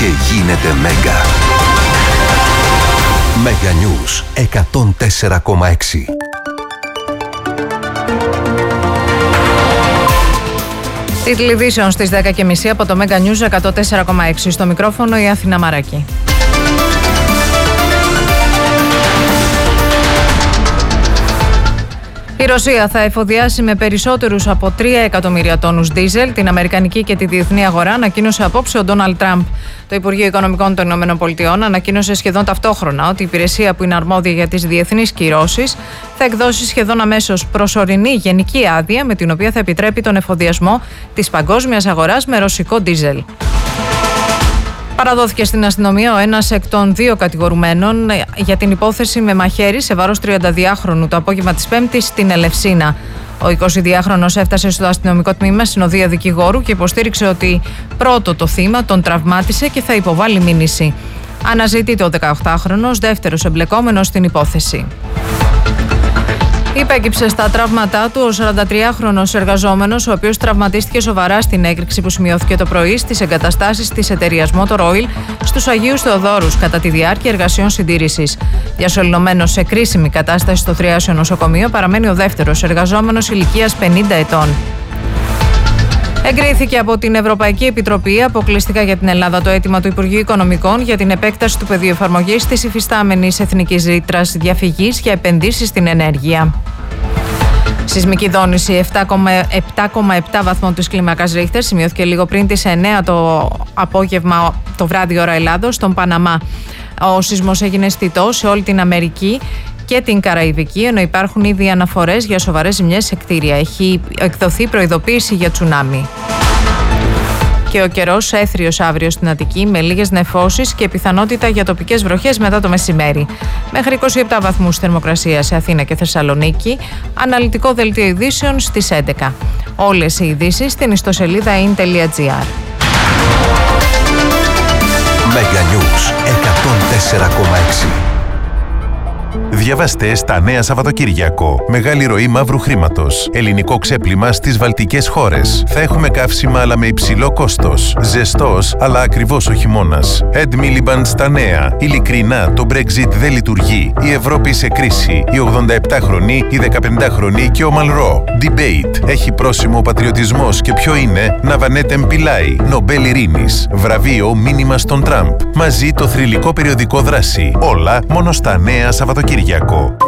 και γίνεται Μέγκα. Μέγκα News 104,6. Τίτλοι ειδήσεων στις 10:30 από το Μέγκα News 104,6. Στο μικρόφωνο η Αθηνά Μαράκη. Η Ρωσία θα εφοδιάσει με περισσότερους από 3 εκατομμύρια τόνους ντίζελ την αμερικανική και τη διεθνή αγορά, ανακοίνωσε απόψε ο Ντόναλντ Τραμπ. Το Υπουργείο Οικονομικών των ΗΠΑ ανακοίνωσε σχεδόν ταυτόχρονα ότι η υπηρεσία που είναι αρμόδια για τις διεθνείς κυρώσεις θα εκδώσει σχεδόν αμέσως προσωρινή γενική άδεια με την οποία θα επιτρέπει τον εφοδιασμό της παγκόσμιας αγοράς με ρωσικό ντίζελ. Παραδόθηκε στην αστυνομία ο ένας εκ των 2 κατηγορουμένων για την υπόθεση με μαχαίρι σε βάρος 32χρονου το απόγευμα της Πέμπτης στην Ελευσίνα. Ο 22χρονος έφτασε στο αστυνομικό τμήμα συνοδεία δικηγόρου και υποστήριξε ότι πρώτο το θύμα τον τραυμάτισε και θα υποβάλει μήνυση. Αναζητείται ο 18χρονος, δεύτερος εμπλεκόμενος στην υπόθεση. Υπέκυψε στα τραύματά του ο 43χρονος εργαζόμενος, ο οποίος τραυματίστηκε σοβαρά στην έκρηξη που σημειώθηκε το πρωί στις εγκαταστάσεις της εταιρείας Motor Oil στους Αγίους Θεοδόρους κατά τη διάρκεια εργασιών συντήρησης. Διασωληνωμένος σε κρίσιμη κατάσταση στο Θριάσιο νοσοκομείο παραμένει ο δεύτερος εργαζόμενος ηλικίας 50 ετών. Εγκρίθηκε από την Ευρωπαϊκή Επιτροπή αποκλειστικά για την Ελλάδα το αίτημα του Υπουργείου Οικονομικών για την επέκταση του πεδίου εφαρμογής της υφιστάμενης εθνικής ρήτρας διαφυγής για επενδύσεις στην ενέργεια. Σεισμική δόνηση 7,7 βαθμών της κλίμακας Ρίχτερ σημειώθηκε λίγο πριν τις 9 το απόγευμα το βράδυ ώρα Ελλάδος στον Παναμά. Ο σεισμός έγινε αισθητός σε όλη την Αμερική και την Καραϊβική, ενώ υπάρχουν ήδη αναφορές για σοβαρές ζημιές σε κτίρια. Έχει εκδοθεί προειδοποίηση για τσουνάμι. Και ο καιρός έθριος αύριο στην Αττική με λίγες νεφώσεις και πιθανότητα για τοπικές βροχές μετά το μεσημέρι. Μέχρι 27 βαθμούς θερμοκρασία σε Αθήνα και Θεσσαλονίκη. Αναλυτικό δελτίο ειδήσεων στις 11. Όλες οι ειδήσεις στην ιστοσελίδα in.gr. Μέγκα News 104,6. Διαβάστε στα νέα Σαββατοκύριακο. Μεγάλη ροή μαύρου χρήματος. Ελληνικό ξέπλυμα στις βαλτικές χώρες. Θα έχουμε καύσιμα αλλά με υψηλό κόστος. Ζεστός αλλά ακριβώς ο χειμώνας. Ed Miliband στα νέα. Ειλικρινά, το Brexit δεν λειτουργεί. Η Ευρώπη σε κρίση. Οι 87χρονοι, οι 15χρονοι και ο Μαλρό. Debate. Έχει πρόσημο ο πατριωτισμός και ποιο είναι? Ναβανέτ Μπιλάι. Νομπέλ Ειρήνης. Βραβείο μήνυμα στον Τραμπ. Μαζί το θρυλικό περιοδικό Δράση. Όλα μόνο στα νέα Σαββατοκύριακο.